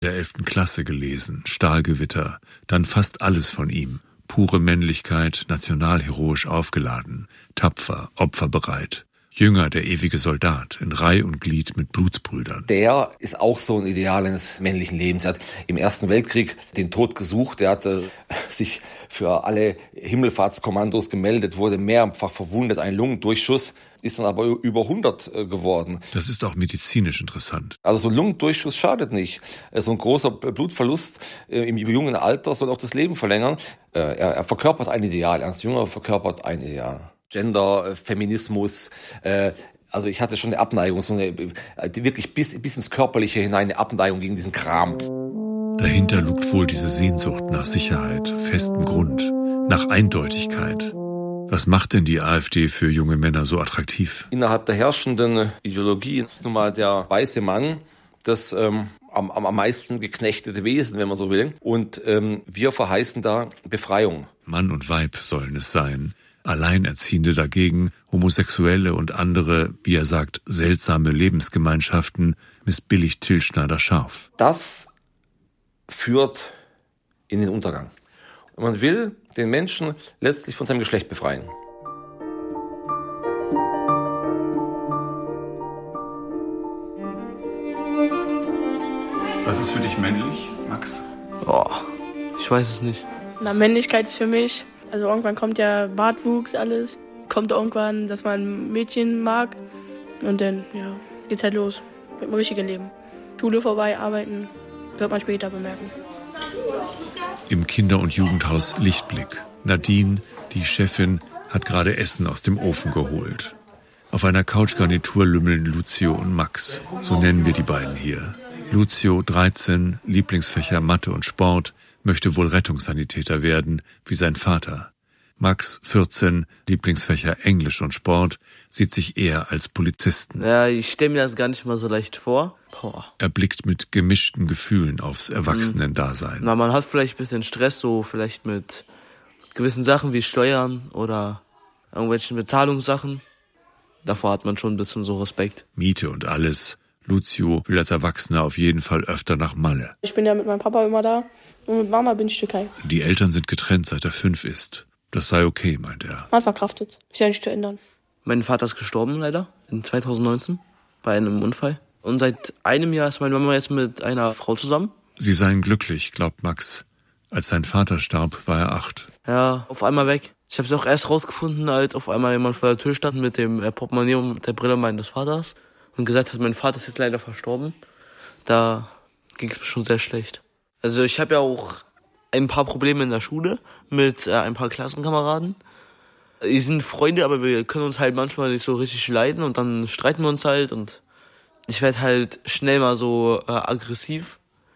Der 11. Klasse gelesen, Stahlgewitter, dann fast alles von ihm. Pure Männlichkeit, nationalheroisch aufgeladen, tapfer, opferbereit. Jünger, der ewige Soldat, in Reih und Glied mit Blutsbrüdern. Der ist auch so ein Ideal eines männlichen Lebens. Er hat im Ersten Weltkrieg den Tod gesucht. Er hatte sich für alle Himmelfahrtskommandos gemeldet, wurde mehrfach verwundet, ein Lungendurchschuss, ist dann aber über 100 geworden. Das ist auch medizinisch interessant. Also so ein Lungendurchschuss schadet nicht. So ein großer Blutverlust im jungen Alter soll auch das Leben verlängern. Er verkörpert ein Ideal. Ernst Jünger verkörpert ein Ideal. Gender, Feminismus, also ich hatte schon eine Abneigung, so eine wirklich bis ins Körperliche hinein eine Abneigung gegen diesen Kram. Dahinter lugt wohl diese Sehnsucht nach Sicherheit, festem Grund, nach Eindeutigkeit. Was macht denn die AfD für junge Männer so attraktiv? Innerhalb der herrschenden Ideologie ist nun mal der weiße Mann das am meisten geknechtete Wesen, wenn man so will. Und wir verheißen da Befreiung. Mann und Weib sollen es sein. Alleinerziehende dagegen, Homosexuelle und andere, wie er sagt, seltsame Lebensgemeinschaften, missbilligt Till Schneider scharf. Das führt in den Untergang. Und man will den Menschen letztlich von seinem Geschlecht befreien. Was ist für dich männlich, Max? Oh, ich weiß es nicht. Na, Männlichkeit ist für mich, also irgendwann kommt ja Bartwuchs, alles. Kommt irgendwann, dass man ein Mädchen mag. Und dann, ja, geht's halt los mit dem richtigen Leben. Schule vorbei, arbeiten, wird man später bemerken. Im Kinder- und Jugendhaus Lichtblick. Nadine, die Chefin, hat gerade Essen aus dem Ofen geholt. Auf einer Couchgarnitur lümmeln Lucio und Max. So nennen wir die beiden hier. Lucio, 13, Lieblingsfächer Mathe und Sport, möchte wohl Rettungssanitäter werden, wie sein Vater. Max, 14, Lieblingsfächer Englisch und Sport, sieht sich eher als Polizisten. Ja, ich stelle mir das gar nicht mal so leicht vor. Boah. Er blickt mit gemischten Gefühlen aufs Erwachsenendasein. Na, man hat vielleicht ein bisschen Stress, so vielleicht mit gewissen Sachen wie Steuern oder irgendwelchen Bezahlungssachen. Davor hat man schon ein bisschen so Respekt. Miete und alles. Lucio will als Erwachsener auf jeden Fall öfter nach Malle. Ich bin ja mit meinem Papa immer da und mit Mama bin ich Türkei. Die Eltern sind getrennt, seit er 5 ist. Das sei okay, meint er. Man verkraftet's. Ist ja nicht zu ändern. Mein Vater ist gestorben leider in 2019 bei einem Unfall. Und seit einem Jahr ist meine Mama jetzt mit einer Frau zusammen. Sie seien glücklich, glaubt Max. Als sein Vater starb, war er 8. Ja, auf einmal weg. Ich habe es auch erst rausgefunden, als auf einmal jemand vor der Tür stand mit dem Portemonnaie und der Brille meines Vaters und gesagt hat, mein Vater ist jetzt leider verstorben. Da ging es mir schon sehr schlecht. Also ich habe ja auch ein paar Probleme in der Schule mit ein paar Klassenkameraden. Wir sind Freunde, aber wir können uns halt manchmal nicht so richtig leiden und dann streiten wir uns halt und ich werde halt schnell mal so aggressiv,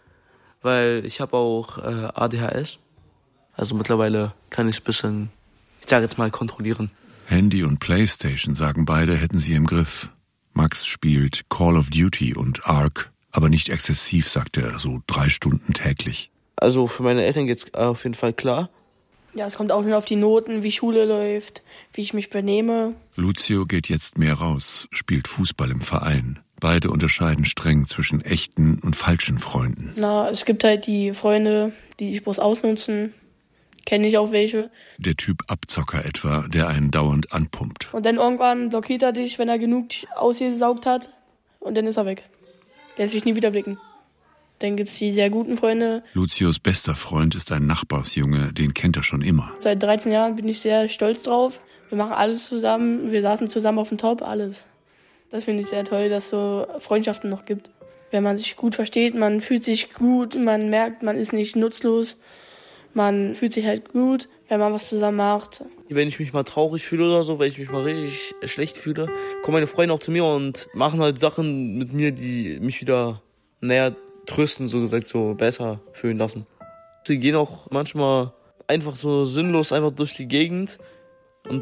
weil ich habe auch ADHS. Also mittlerweile kann ich es ein bisschen, ich sage jetzt mal, kontrollieren. Handy und Playstation, sagen beide, hätten sie im Griff. Max spielt Call of Duty und Ark, aber nicht exzessiv, sagt er, so 3 Stunden täglich. Also für meine Eltern geht's auf jeden Fall klar. Ja, es kommt auch nur auf die Noten, wie Schule läuft, wie ich mich benehme. Lucio geht jetzt mehr raus, spielt Fußball im Verein. Beide unterscheiden streng zwischen echten und falschen Freunden. Na, es gibt halt die Freunde, die dich bloß ausnutzen. Kenne ich auch welche. Der Typ Abzocker etwa, der einen dauernd anpumpt. Und dann irgendwann blockiert er dich, wenn er genug ausgesaugt hat. Und dann ist er weg. Lässt sich nie wieder blicken. Dann gibt's die sehr guten Freunde. Lucios bester Freund ist ein Nachbarsjunge, den kennt er schon immer. Seit 13 Jahren bin ich sehr stolz drauf. Wir machen alles zusammen. Wir saßen zusammen auf dem Top, alles. Das finde ich sehr toll, dass es so Freundschaften noch gibt. Wenn man sich gut versteht, man fühlt sich gut, man merkt, man ist nicht nutzlos. Man fühlt sich halt gut, wenn man was zusammen macht. Wenn ich mich mal traurig fühle oder so, wenn ich mich mal richtig schlecht fühle, kommen meine Freunde auch zu mir und machen halt Sachen mit mir, die mich wieder, trösten, so gesagt, so besser fühlen lassen. Wir gehen auch manchmal einfach so sinnlos einfach durch die Gegend und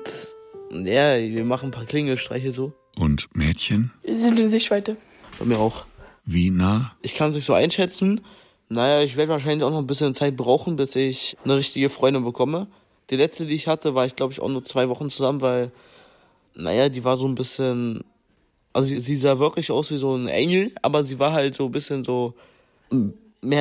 wir machen ein paar Klingelstreiche so. Und Mädchen? Sie sind in Sichtweite. Bei mir auch. Wie nah? Ich kann es nicht so einschätzen. Ich werde wahrscheinlich auch noch ein bisschen Zeit brauchen, bis ich eine richtige Freundin bekomme. Die letzte, die ich hatte, war ich glaube ich auch nur 2 Wochen zusammen, weil, die war so ein bisschen, also sie sah wirklich aus wie so ein Engel, aber sie war halt so ein bisschen so